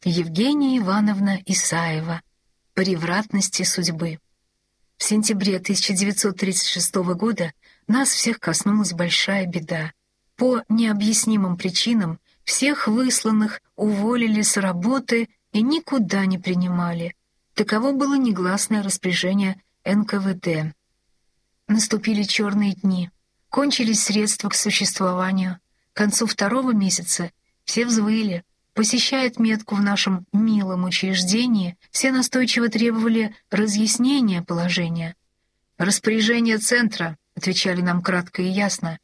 Евгения Ивановна Исаева. Превратности судьбы. В сентябре 1936 года нас всех коснулась большая беда. По необъяснимым причинам всех высланных уволили с работы и никуда не принимали. Таково было негласное распоряжение НКВД. Наступили черные дни. Кончились средства к существованию. К концу второго месяца все взвыли. Посещая метку в нашем милом учреждении, все настойчиво требовали разъяснения положения. «Распоряжение центра», — отвечали нам кратко и ясно.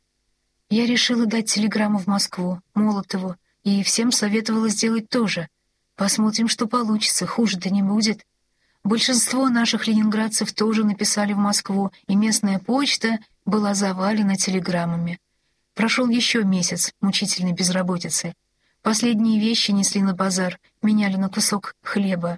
Я решила дать телеграмму в Москву, Молотову, и всем советовала сделать то же. Посмотрим, что получится, хуже-то не будет. Большинство наших ленинградцев тоже написали в Москву, и местная почта была завалена телеграммами. Прошел еще месяц мучительной безработицы. Последние вещи несли на базар, меняли на кусок хлеба.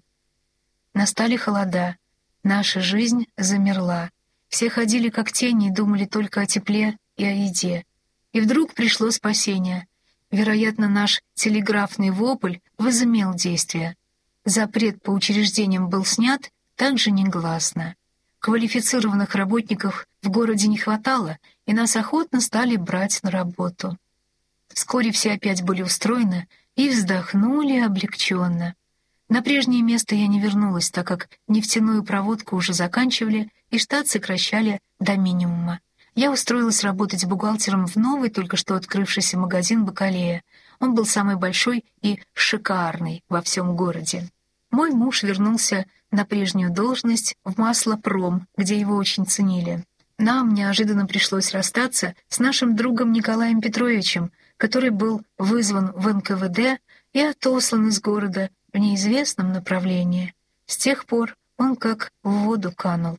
Настали холода. Наша жизнь замерла. Все ходили как тени и думали только о тепле и о еде. И вдруг пришло спасение. Вероятно, наш телеграфный вопль возымел действие. Запрет по учреждениям был снят также негласно. Квалифицированных работников в городе не хватало, и нас охотно стали брать на работу. Вскоре все опять были устроены и вздохнули облегченно. На прежнее место я не вернулась, так как нефтяную проводку уже заканчивали и штат сокращали до минимума. Я устроилась работать бухгалтером в новый, только что открывшийся магазин «Бакалея». Он был самый большой и шикарный во всем городе. Мой муж вернулся на прежнюю должность в маслопром, где его очень ценили. Нам неожиданно пришлось расстаться с нашим другом Николаем Петровичем, который был вызван в НКВД и отослан из города в неизвестном направлении. С тех пор он как в воду канул.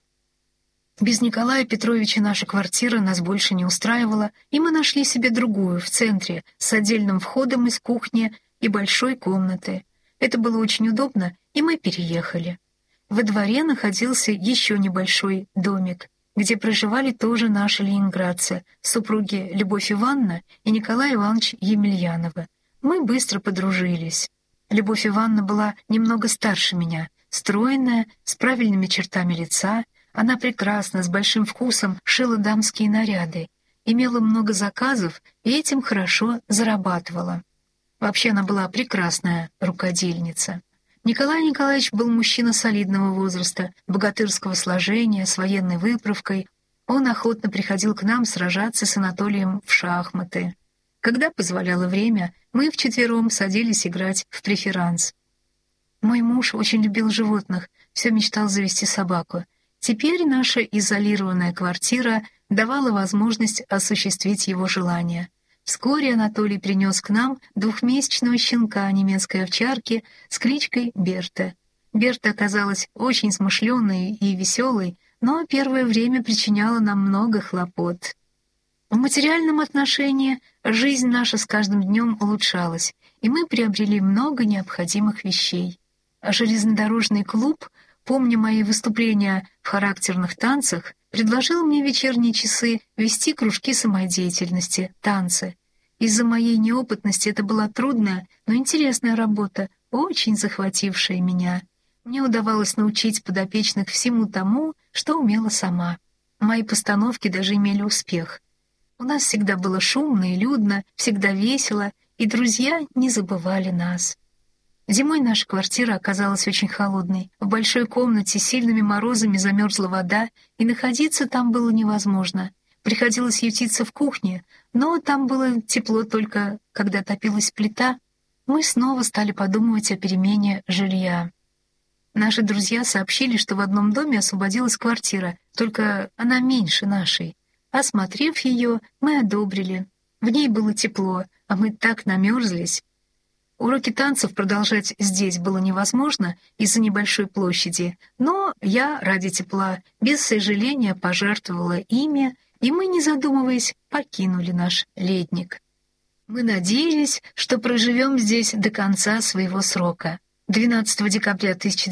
Без Николая Петровича наша квартира нас больше не устраивала, и мы нашли себе другую в центре с отдельным входом из кухни и большой комнаты. Это было очень удобно, и мы переехали. Во дворе находился еще небольшой домик, где проживали тоже наши ленинградцы, супруги Любовь Ивановна и Николай Иванович Емельяновы. Мы быстро подружились. Любовь Ивановна была немного старше меня, стройная, с правильными чертами лица. Она прекрасно, с большим вкусом шила дамские наряды, имела много заказов и этим хорошо зарабатывала. Вообще она была прекрасная рукодельница. Николай Николаевич был мужчина солидного возраста, богатырского сложения, с военной выправкой. Он охотно приходил к нам сражаться с Анатолием в шахматы. Когда позволяло время, мы вчетвером садились играть в преферанс. Мой муж очень любил животных, все мечтал завести собаку. Теперь наша изолированная квартира давала возможность осуществить его желание. Вскоре Анатолий принес к нам двухмесячного щенка немецкой овчарки с кличкой Берта. Берта оказалась очень смышленой и веселой, но первое время причиняла нам много хлопот. В материальном отношении жизнь наша с каждым днем улучшалась, и мы приобрели много необходимых вещей. А железнодорожный клуб, помня мои выступления в характерных танцах, предложил мне в вечерние часы вести кружки самодеятельности, танцы. Из-за моей неопытности это была трудная, но интересная работа, очень захватившая меня. Мне удавалось научить подопечных всему тому, что умела сама. Мои постановки даже имели успех. У нас всегда было шумно и людно, всегда весело, и друзья не забывали нас. Зимой наша квартира оказалась очень холодной. В большой комнате с сильными морозами замерзла вода, и находиться там было невозможно. Приходилось ютиться в кухне, но там было тепло только, когда топилась плита. Мы снова стали подумывать о перемене жилья. Наши друзья сообщили, что в одном доме освободилась квартира, только она меньше нашей. Осмотрев ее, мы одобрили. В ней было тепло, а мы так намерзлись. Уроки танцев продолжать здесь было невозможно из-за небольшой площади, но я, ради тепла, без сожаления пожертвовала ими, и мы, не задумываясь, покинули наш ледник. Мы надеялись, что проживем здесь до конца своего срока. 12 декабря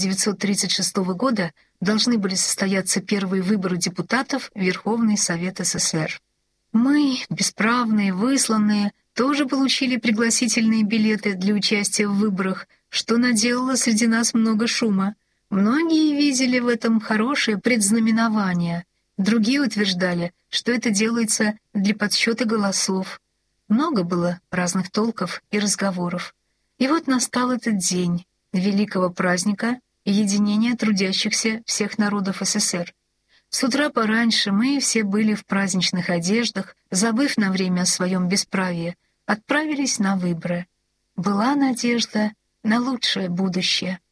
1936 года должны были состояться первые выборы депутатов в Верховный Совет СССР. Мы, бесправные, высланные, тоже получили пригласительные билеты для участия в выборах, что наделало среди нас много шума. Многие видели в этом хорошее предзнаменование, другие утверждали, что это делается для подсчета голосов. Много было разных толков и разговоров. И вот настал этот день великого праздника единения трудящихся всех народов СССР. С утра пораньше мы все были в праздничных одеждах, забыв на время о своем бесправии, отправились на выборы. Была надежда на лучшее будущее.